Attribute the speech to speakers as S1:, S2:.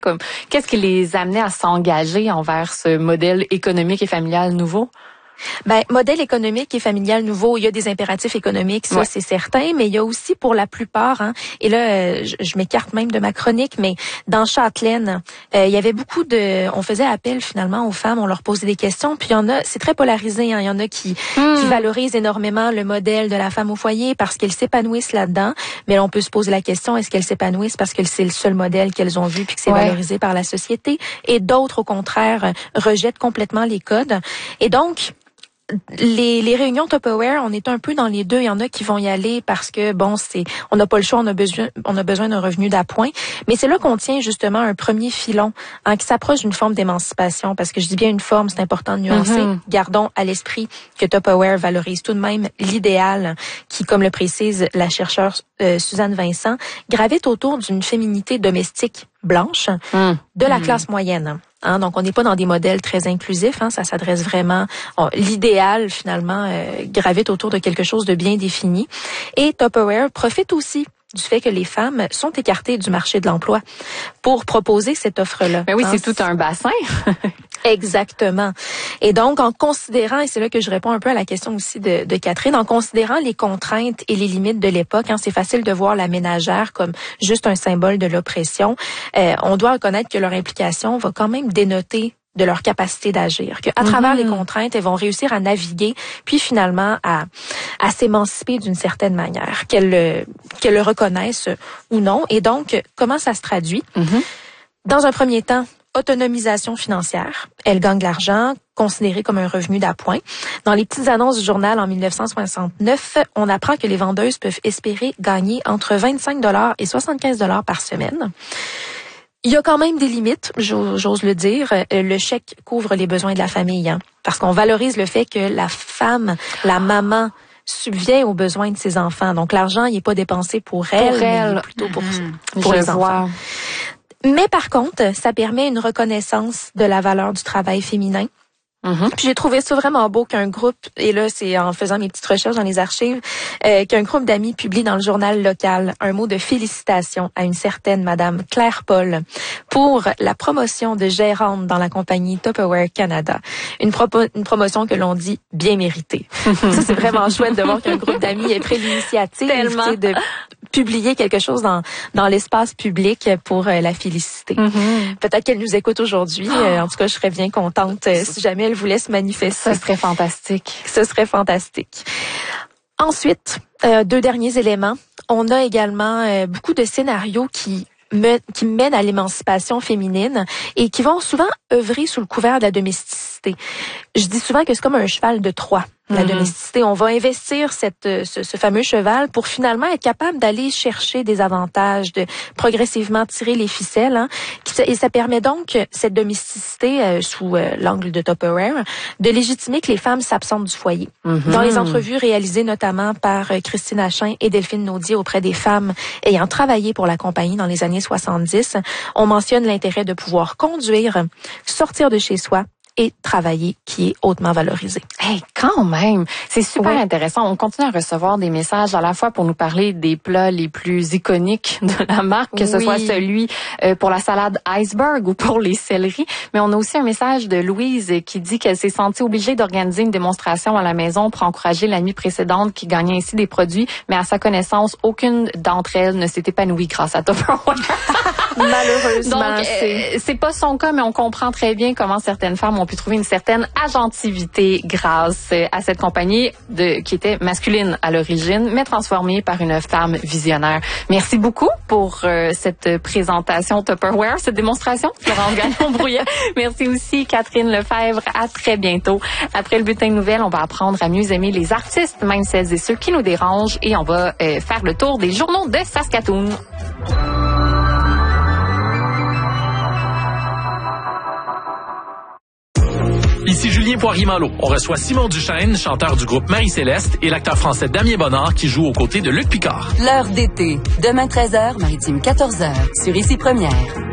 S1: Comme, qu'est-ce qui les amenait à s'engager envers ce modèle économique et familial nouveau?
S2: Ben, modèle économique et familial nouveau, il y a des impératifs économiques, ça c'est certain, mais il y a aussi pour la plupart, et là je m'écarte même de ma chronique, mais dans Châtelaine, il y avait beaucoup on faisait appel finalement aux femmes, on leur posait des questions, puis il y en a, c'est très polarisé, il y en a qui valorisent énormément le modèle de la femme au foyer parce qu'elles s'épanouissent là-dedans, mais là, on peut se poser la question, est-ce qu'elles s'épanouissent parce que c'est le seul modèle qu'elles ont vu puis que c'est valorisé par la société, et d'autres au contraire rejettent complètement les codes, et donc les réunions Tupperware, on est un peu dans les deux. Il y en a qui vont y aller parce que on n'a pas le choix, on a besoin d'un revenu d'appoint. Mais c'est là qu'on tient justement un premier filon qui s'approche d'une forme d'émancipation. Parce que je dis bien une forme, c'est important de nuancer. Gardons à l'esprit que Tupperware valorise tout de même l'idéal qui, comme le précise la chercheure Suzanne Vincent, gravite autour d'une féminité domestique blanche de la classe moyenne. Donc, on n'est pas dans des modèles très inclusifs. Ça s'adresse vraiment... l'idéal, finalement, gravite autour de quelque chose de bien défini. Et Tupperware profite aussi du fait que les femmes sont écartées du marché de l'emploi pour proposer cette offre-là.
S1: Mais oui, c'est tout un bassin.
S2: Exactement. Et donc, en considérant, et c'est là que je réponds un peu à la question aussi de Catherine, en considérant les contraintes et les limites de l'époque, c'est facile de voir la ménagère comme juste un symbole de l'oppression. On doit reconnaître que leur implication va quand même dénoter de leur capacité d'agir, qu'à travers les contraintes, elles vont réussir à naviguer, puis finalement à s'émanciper d'une certaine manière, qu'elles le reconnaissent ou non. Et donc, comment ça se traduit? Dans un premier temps, autonomisation financière. Elle gagne de l'argent, considéré comme un revenu d'appoint. Dans les petites annonces du journal en 1969, on apprend que les vendeuses peuvent espérer gagner entre 25 $ et 75 $ par semaine. Il y a quand même des limites, j'ose le dire. Le chèque couvre les besoins de la famille, parce qu'on valorise le fait que la femme, la maman, subvient aux besoins de ses enfants. Donc l'argent, il n'est pas dépensé pour elle, mais plutôt pour les enfants. Mais par contre, ça permet une reconnaissance de la valeur du travail féminin. Puis j'ai trouvé ça vraiment beau qu'un groupe, et là c'est en faisant mes petites recherches dans les archives, qu'un groupe d'amis publie dans le journal local un mot de félicitation à une certaine Madame Claire Paul pour la promotion de gérante dans la compagnie Tupperware Canada. Une promotion que l'on dit bien méritée. Ça c'est vraiment chouette de voir qu'un groupe d'amis ait pris l'initiative de publier quelque chose dans l'espace public pour la féliciter. Peut-être qu'elle nous écoute aujourd'hui. En tout cas, je serais bien contente si jamais elle voulait se manifester.
S1: Ce serait fantastique.
S2: Ce serait fantastique. Ensuite, deux derniers éléments. On a également beaucoup de scénarios qui mènent à l'émancipation féminine et qui vont souvent œuvrer sous le couvert de la domesticité. Je dis souvent que c'est comme un cheval de Troie. La domesticité, on va investir ce fameux cheval pour finalement être capable d'aller chercher des avantages, de progressivement tirer les ficelles. Et ça permet donc, cette domesticité, sous l'angle de Tupperware, de légitimer que les femmes s'absentent du foyer. Dans les entrevues réalisées notamment par Christine Achin et Delphine Naudier auprès des femmes ayant travaillé pour la compagnie dans les années 70, on mentionne l'intérêt de pouvoir conduire, sortir de chez soi, et travailler qui est hautement valorisé.
S1: Hey, quand même! C'est super intéressant. On continue à recevoir des messages à la fois pour nous parler des plats les plus iconiques de la marque, que ce soit celui pour la salade iceberg ou pour les céleris. Mais on a aussi un message de Louise qui dit qu'elle s'est sentie obligée d'organiser une démonstration à la maison pour encourager la nuit précédente qui gagnait ainsi des produits. Mais à sa connaissance, aucune d'entre elles ne s'est épanouie grâce à Tupperware.
S2: Malheureusement.
S1: Donc, c'est pas son cas, mais on comprend très bien comment certaines femmes ont pu trouver une certaine agentivité grâce à cette compagnie qui était masculine à l'origine, mais transformée par une femme visionnaire. Merci beaucoup pour cette présentation Tupperware, cette démonstration. Florence Gagnon-Brouillet. Merci aussi Catherine Lefebvre. À très bientôt. Après le bulletin de nouvelles, on va apprendre à mieux aimer les artistes, même celles et ceux qui nous dérangent, et on va faire le tour des journaux de Saskatoon.
S3: Ici Julien Poirier-Malo. On reçoit Simon Duchesne, chanteur du groupe Marie-Céleste, et l'acteur français Damien Bonnard qui joue aux côtés de Luc Picard.
S4: L'heure d'été. Demain 13h, Maritime 14h, sur Ici Première.